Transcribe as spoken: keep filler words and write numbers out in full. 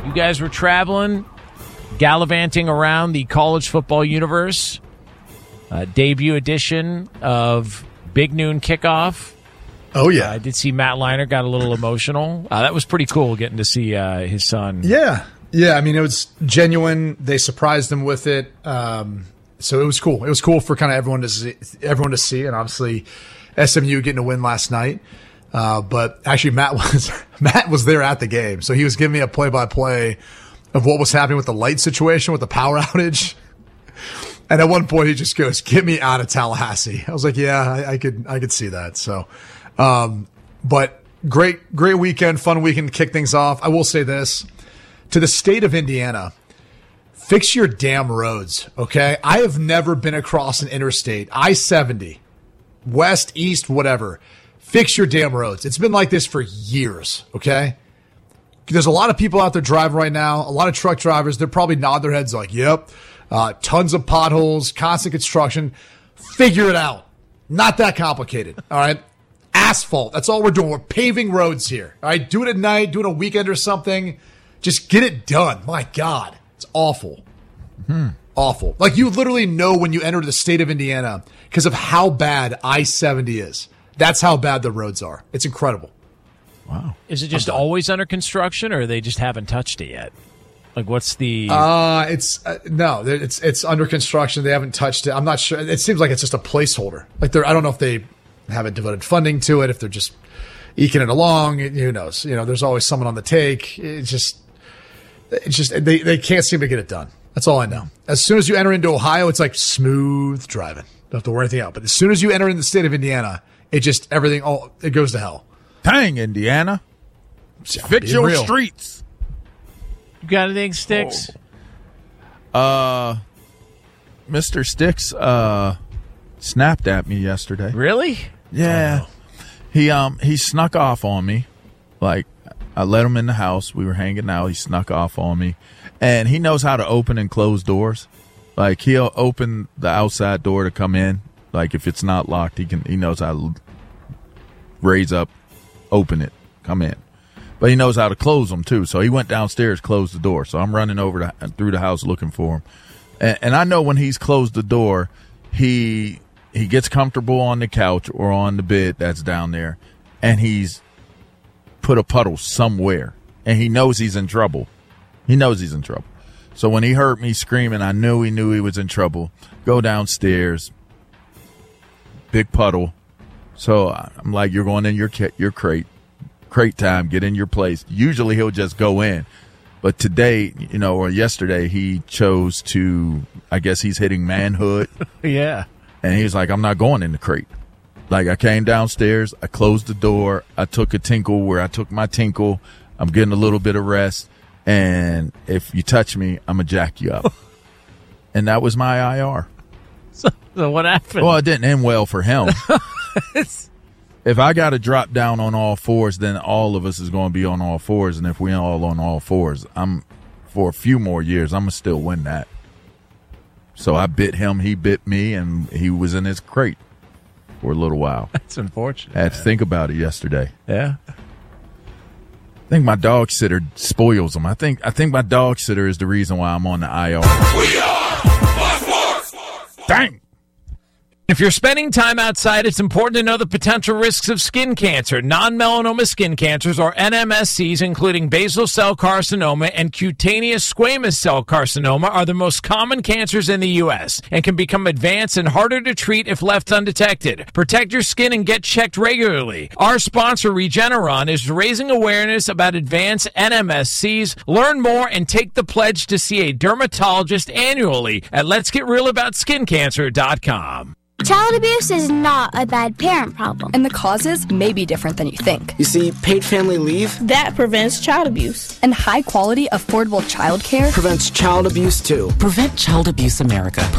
You guys were traveling, gallivanting around the college football universe. Uh, debut edition of Big Noon Kickoff. Oh, yeah. Uh, I did see Matt Leinart got a little emotional. Uh, that was pretty cool getting to see uh, his son. Yeah. Yeah, I mean, it was genuine. They surprised him with it. Um, so it was cool. It was cool for kind of everyone to see, everyone to see, and obviously S M U getting a win last night. Uh, but actually, Matt was Matt was there at the game, so he was giving me a play-by-play of what was happening with the light situation with the power outage. And at one point, he just goes, "Get me out of Tallahassee." I was like, "Yeah, I, I could, I could see that." So, um, but great, great weekend, fun weekend to kick things off. I will say this to the state of Indiana: fix your damn roads, okay? I have never been across an interstate, I seventy, west, east, whatever. Fix your damn roads. It's been like this for years, okay? There's a lot of people out there driving right now, a lot of truck drivers. They're probably nodding their heads like, yep, uh, tons of potholes, constant construction. Figure it out. Not that complicated, all right? Asphalt. That's all we're doing. We're paving roads here, all right? Do it at night, do it a weekend or something. Just get it done. My God. It's awful. Hmm. Awful. Like, you literally know when you enter the state of Indiana because of how bad I seventy is. That's how bad the roads are. It's incredible. Wow. Is it just always under construction, or they just haven't touched it yet? Like, what's the... Uh, it's uh, no, it's it's under construction. They haven't touched it. I'm not sure. It seems like it's just a placeholder. Like, they're, I don't know if they haven't devoted funding to it, if they're just eking it along. Who knows? You know, there's always someone on the take. It's just... It's just they, they can't seem to get it done. That's all I know. As soon as you enter into Ohio, it's like smooth driving. Don't have to worry anything out. But as soon as you enter in the state of Indiana, it just everything all it goes to hell. Dang, Indiana. Fix your real. streets. You got anything, Sticks? Oh. Uh Mister Sticks uh snapped at me yesterday. Really? Yeah. Oh. He um he snuck off on me. Like, I let him in the house. We were hanging out. He snuck off on me. And he knows how to open and close doors. Like, he'll open the outside door to come in. Like, if it's not locked, he can. He knows how to raise up, open it, come in. But he knows how to close them, too. So he went downstairs, closed the door. So I'm running over to, through the house looking for him. And, and I know when he's closed the door, he he gets comfortable on the couch or on the bed that's down there. And he's put a puddle somewhere, and he knows he's in trouble. He knows he's in trouble. So when he heard me screaming, I knew he knew he was in trouble. Go downstairs, big puddle. So I'm like, you're going in your your crate, crate time. Get in your place. Usually he'll just go in, but today, you know, or yesterday, he chose to. I guess he's hitting manhood. Yeah, and he's like, I'm not going in the crate. Like, I came downstairs, I closed the door, I took a tinkle where I took my tinkle. I'm getting a little bit of rest, and if you touch me, I'm going to jack you up. And that was my I R. So, so what happened? Well, it didn't end well for him. If I got to drop down on all fours, then all of us is going to be on all fours, and if we all on all fours, I'm for a few more years, I'm going to still win that. So I bit him, he bit me, and he was in his crate for a little while. That's unfortunate. I had to think about it yesterday. Yeah. I think my dog sitter spoils them. I think I think my dog sitter is the reason why I'm on the I R. We are Fox Sports. Dang. If you're spending time outside, it's important to know the potential risks of skin cancer. Non-melanoma skin cancers, or N M S Cs, including basal cell carcinoma and cutaneous squamous cell carcinoma, are the most common cancers in the U S and can become advanced and harder to treat if left undetected. Protect your skin and get checked regularly. Our sponsor, Regeneron, is raising awareness about advanced N M S Cs. Learn more and take the pledge to see a dermatologist annually at lets get real about skin cancer dot com. Child abuse is not a bad parent problem. And the causes may be different than you think. You see, paid family leave that prevents child abuse. And high quality, affordable child care prevents child abuse too. Prevent Child Abuse America.